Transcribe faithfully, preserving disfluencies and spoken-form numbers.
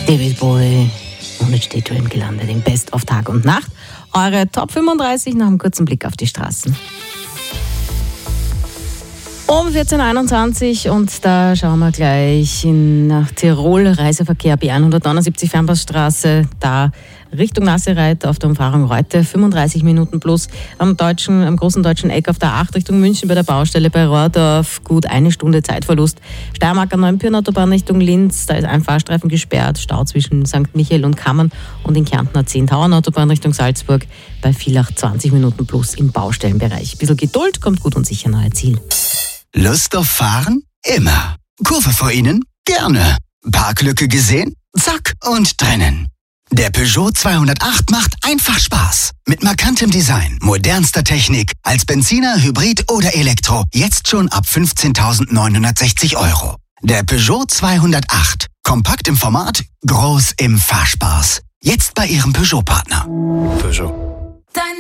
David Bowie und mit Stay Dream gelandet im Best of Tag und Nacht. Eure Top fünfunddreißig nach einem kurzen Blick auf die Straßen. Um vierzehn Uhr einundzwanzig und da schauen wir gleich in, nach Tirol, Reiseverkehr B hundertneunundsiebzig Fernpassstraße, da Richtung Nassereit auf der Umfahrung Reute, fünfunddreißig Minuten plus. Am, deutschen, am großen deutschen Eck auf der A acht Richtung München bei der Baustelle bei Rohrdorf, gut eine Stunde Zeitverlust. Steiermark an Neuenpürn Autobahn Richtung Linz, da ist ein Fahrstreifen gesperrt, Stau zwischen Sankt Michael und Kammern, und in Kärnten A zehn Tauern Autobahn Richtung Salzburg bei Villach zwanzig Minuten plus im Baustellenbereich. Ein bisschen Geduld, kommt gut und sicher nahe Ziel. Lust auf Fahren? Immer. Kurve vor Ihnen? Gerne. Parklücke gesehen? Zack und drinnen. Der Peugeot zweihundertacht macht einfach Spaß. Mit markantem Design, modernster Technik, als Benziner, Hybrid oder Elektro. Jetzt schon ab fünfzehntausendneunhundertsechzig Euro. Der Peugeot zweihundertacht. Kompakt im Format, groß im Fahrspaß. Jetzt bei Ihrem Peugeot-Partner. Peugeot.